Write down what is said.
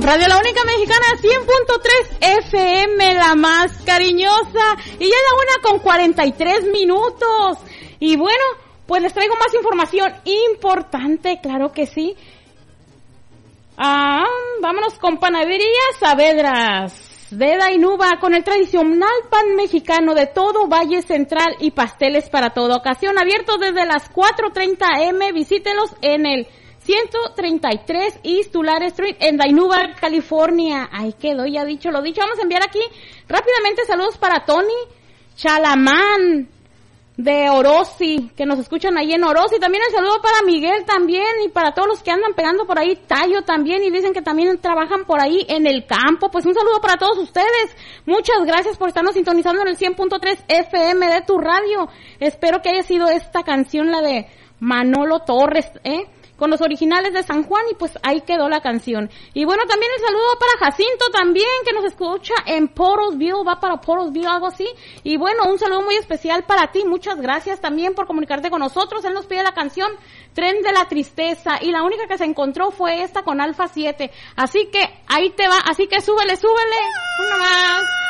Radio La Única Mexicana 100.3 FM, la más cariñosa. Y ya la 1:43. Y bueno, pues les traigo más información importante, claro que sí. Vámonos con Panadería Saavedras de Dainuba, con el tradicional pan mexicano de todo Valle Central y pasteles para toda ocasión, abiertos desde las 4:30 am. Visítelos en el 133 East Tulare Street en Dainuba, California. Ahí quedó, ya dicho, lo dicho. Vamos a enviar aquí rápidamente saludos para Tony Chalamán de Orosi, que nos escuchan ahí en Orosi. También el saludo para Miguel también, y para todos los que andan pegando por ahí, Tayo también, y dicen que también trabajan por ahí en el campo. Pues un saludo para todos ustedes. Muchas gracias por estarnos sintonizando en el 100.3 FM de tu radio. Espero que haya sido esta canción la de Manolo Torres, con los originales de San Juan, y pues ahí quedó la canción. Y bueno, también el saludo para Jacinto también, que nos escucha en Porosville, va para Porosville, algo así. Y bueno, un saludo muy especial para ti, muchas gracias también por comunicarte con nosotros. Él nos pide la canción Tren de la Tristeza, y la única que se encontró fue esta con Alfa 7. Así que ahí te va, así que súbele, una más.